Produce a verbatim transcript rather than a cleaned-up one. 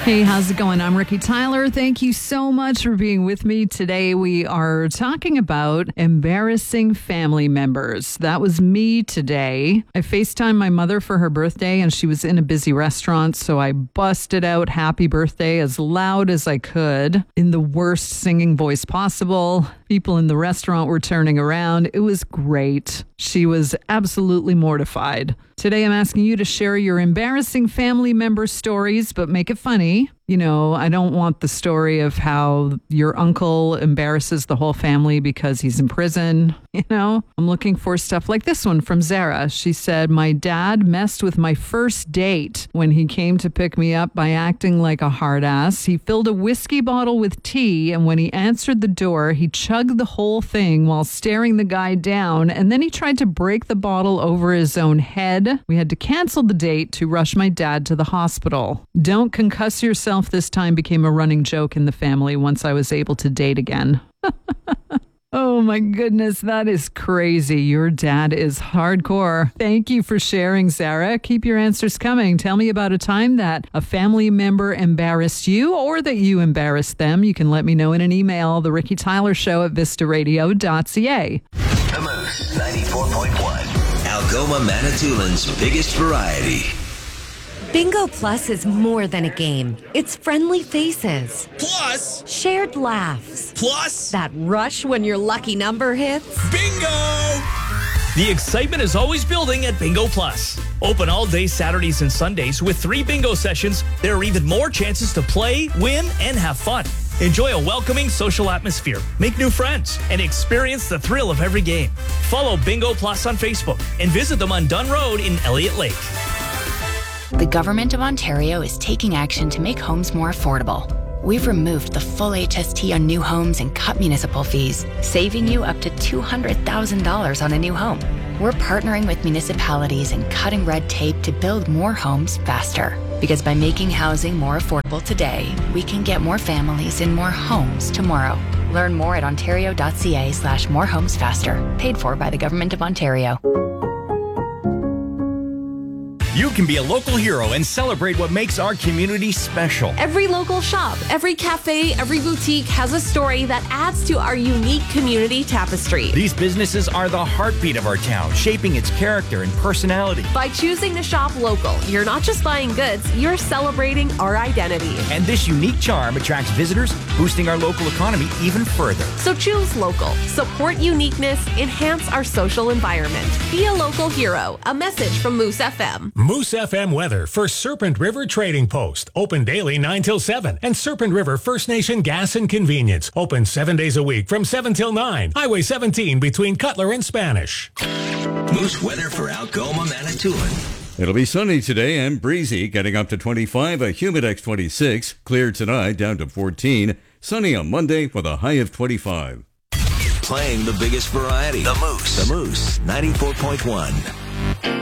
Hey, how's it going? I'm Ricky Tyler. Thank you so much for being with me today. We are talking about embarrassing family members. That was me today. I FaceTimed my mother for her birthday and she was in a busy restaurant, so I busted out happy birthday as loud as I could in the worst singing voice possible. People in the restaurant were turning around. It was great. She was absolutely mortified. Today, I'm asking you to share your embarrassing family member stories, but make it funny. You know, I don't want the story of how your uncle embarrasses the whole family because he's in prison. You know, I'm looking for stuff like this one from Zara. She said, my dad messed with my first date when he came to pick me up by acting like a hard ass. He filled a whiskey bottle with tea, and when he answered the door, he chugged the whole thing while staring the guy down, and then he tried to break the bottle over his own head. We had to cancel the date to rush my dad to the hospital. Don't concuss yourself this time became a running joke in the family once I was able to date again. Oh my goodness, that is crazy. Your dad is hardcore. Thank you for sharing, Sarah. Keep your answers coming. Tell me about a time that a family member embarrassed you or that you embarrassed them. You can let me know in an email, The Ricky Tyler Show at vista radio dot c a. The Moose ninety-four point one. Algoma Manitoulин's biggest variety. Bingo Plus is more than a game. It's friendly faces. Plus, shared laughs. Plus, that rush when your lucky number hits. Bingo! The excitement is always building at Bingo Plus. Open all day Saturdays and Sundays with three bingo sessions. There are even more chances to play, win, and have fun. Enjoy a welcoming social atmosphere, make new friends, and experience the thrill of every game. Follow Bingo Plus on Facebook and visit them on Dunn Road in Elliott Lake. The Government of Ontario is taking action to make homes more affordable. We've removed the full H S T on new homes and cut municipal fees, saving you up to two hundred thousand dollars on a new home. We're partnering with municipalities and cutting red tape to build more homes faster. Because by making housing more affordable today, we can get more families in more homes tomorrow. Learn more at ontario dot c a slash more homes faster. Paid for by the Government of Ontario. You can be a local hero and celebrate what makes our community special. Every local shop, every cafe, every boutique has a story that adds to our unique community tapestry. These businesses are the heartbeat of our town, shaping its character and personality. By choosing to shop local, you're not just buying goods, you're celebrating our identity. And this unique charm attracts visitors, boosting our local economy even further. So choose local, support uniqueness, enhance our social environment. Be a local hero. A message from Moose F M. Moose F M weather for Serpent River Trading Post. Open daily nine till seven. And Serpent River First Nation Gas and Convenience. Open seven days a week from seven till nine. Highway seventeen between Cutler and Spanish. Moose weather for Algoma, Manitoulin. It'll be sunny today and breezy, getting up to twenty-five, a Humidex twenty-six. Clear tonight down to fourteen. Sunny on Monday with a high of twenty-five. Playing the biggest variety. The Moose. The Moose ninety-four point one.